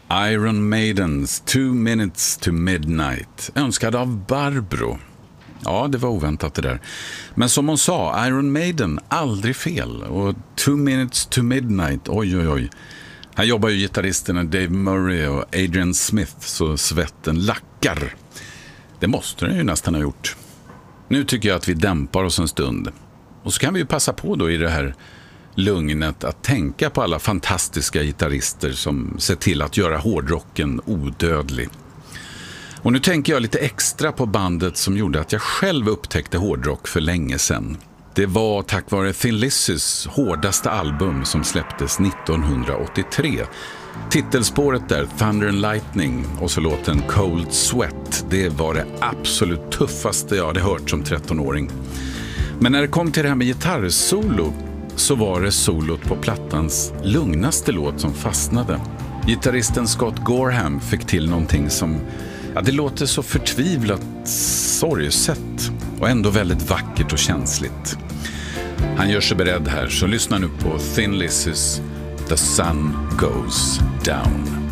Iron Maidens 2 Minutes to Midnight, önskad av Barbro. Ja, det var oväntat det där. Men som hon sa, Iron Maiden, aldrig fel. Och 2 Minutes to Midnight, oj. Här jobbar ju gitarristerna Dave Murray och Adrian Smith så svetten lackar. Det måste den ju nästan ha gjort. Nu tycker jag att vi dämpar oss en stund. Och så kan vi ju passa på då i det här lugnet att tänka på alla fantastiska gitarrister som ser till att göra hårdrocken odödlig. Och nu tänker jag lite extra på bandet som gjorde att jag själv upptäckte hårdrock för länge sedan. Det var tack vare Thin Lizzy's hårdaste album som släpptes 1983. Titelspåret där, Thunder and Lightning, och så låten Cold Sweat, det var det absolut tuffaste jag hade hört som 13-åring. Men när det kom till det här med gitarrsolo så var det solot på plattans lugnaste låt som fastnade. Gitarristen Scott Gorham fick till någonting som, det låter så förtvivlat sorgset och ändå väldigt vackert och känsligt. Han gör sig beredd här, så lyssna nu på Thin Lizzy's The Sun Goes Down.